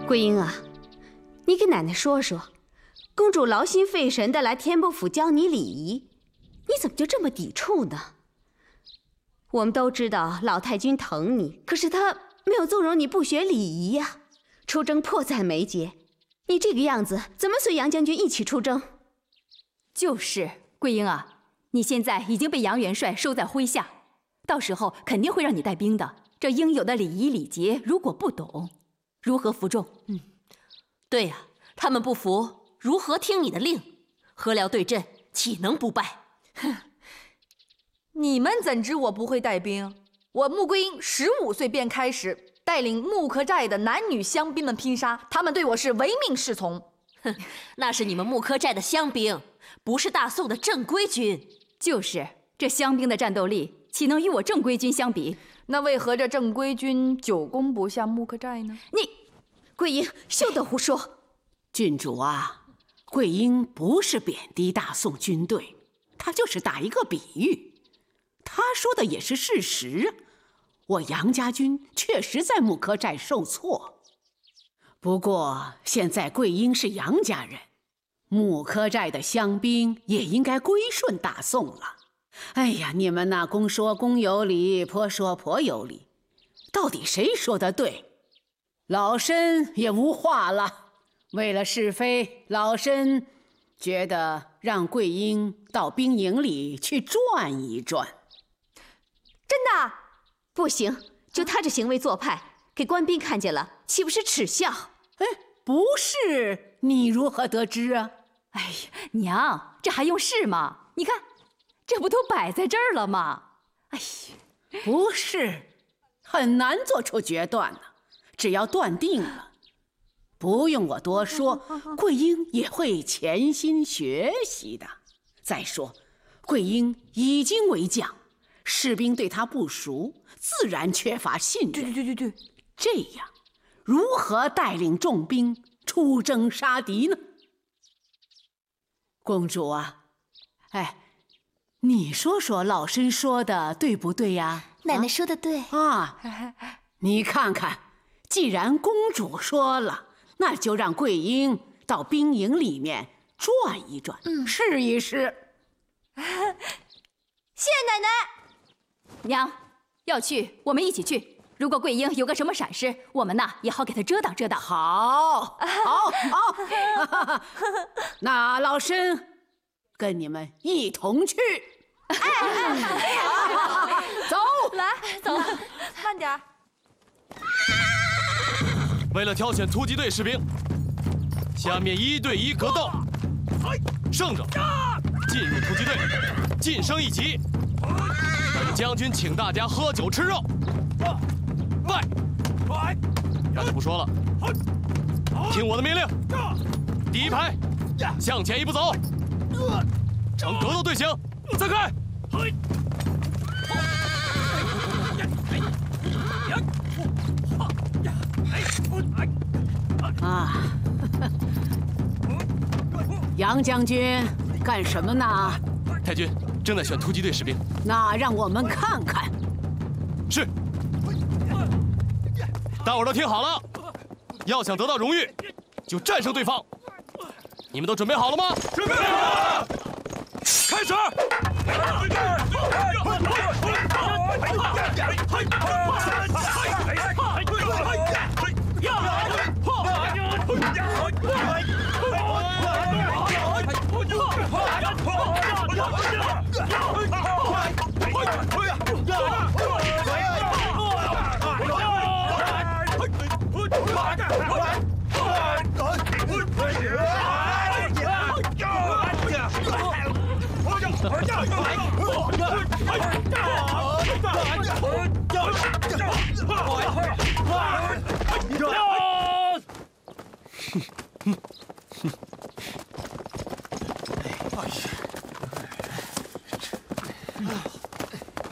桂英啊，你给奶奶说说，公主劳心费神的来天波府教你礼仪，你怎么就这么抵触呢？我们都知道老太君疼你，可是她没有纵容你不学礼仪呀。出征迫在眉睫，你这个样子怎么随杨将军一起出征？ 就是，桂英啊，你现在已经被杨元帅收在麾下，到时候肯定会让你带兵的。这应有的礼仪礼节，如果不懂，如何服众？ 对呀，他们不服，如何听你的令？何辽对阵，岂能不败？ 哼，你们怎知我不会带兵？我穆桂英15岁便开始带领木柯寨的男女乡兵们拼杀，他们对我是唯命是从。 哼，那是你们木柯寨的乡兵，不是大宋的正规军。 就是，这乡兵的战斗力岂能与我正规军相比？ 那为何这正规军久攻不下木柯寨呢？ 你，桂英休得胡说！ 郡主啊，桂英不是贬低大宋军队，她就是打一个比喻。她说的也是事实啊。我杨家军确实在木柯寨受挫，不过现在桂英是杨家人，木柯寨的乡兵也应该归顺大宋了。哎呀，你们那公说公有理，婆说婆有理，到底谁说的对？老身也无话了。为了是非，老身觉得让桂英到兵营里去转一转。 真的？ 不行，就他这行为做派，给官兵看见了，岂不是耻笑？ 哎，不是，你如何得知啊？ 哎呀，娘，这还用是吗？你看，这不都摆在这儿了吗？哎呀， 不是，很难做出决断呢。只要断定了，不用我多说，桂英也会潜心学习的。再说，桂英已经为将，士兵对他不熟，自然缺乏信任。 对， 这样如何带领重兵出征杀敌呢？公主啊，哎，你说说老身说的对不对呀？ 奶奶说的对啊，你看看，既然公主说了，那就让桂英到兵营里面转一转，试一试。 谢谢奶奶。 娘，要去我们一起去。如果桂英有个什么闪失，我们呐也好给她遮挡遮挡。 好，那老身跟你们一同去。走， 来，走，慢点儿。 为了挑选突击队士兵，下面1对1格斗，胜者进入突击队，晋升1级。本将军请大家喝酒吃肉。败，那就不说了，听我的命令。第一排，向前1步走，呈格斗队形，散开。 啊，杨将军干什么呢？ 太君正在选突击队士兵。 那让我们看看。 是。大伙儿都听好了，要想得到荣誉，就战胜对方。你们都准备好了吗？准备好了，开始！